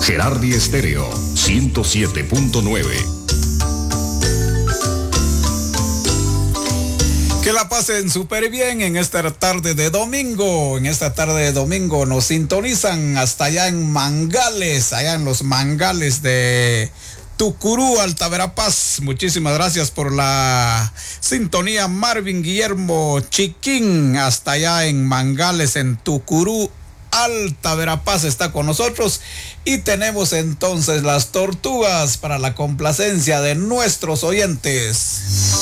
Gerardi Estéreo 107.9. Que la pasen súper bien en esta tarde de domingo. En esta tarde de domingo nos sintonizan hasta allá en Mangales, allá en los Mangales de Tucurú, Alta Verapaz. Muchísimas gracias por la sintonía. Marvin Guillermo Chiquín, hasta allá en Mangales, en Tucurú, Alta Verapaz, está con nosotros. Y tenemos entonces las tortugas para la complacencia de nuestros oyentes.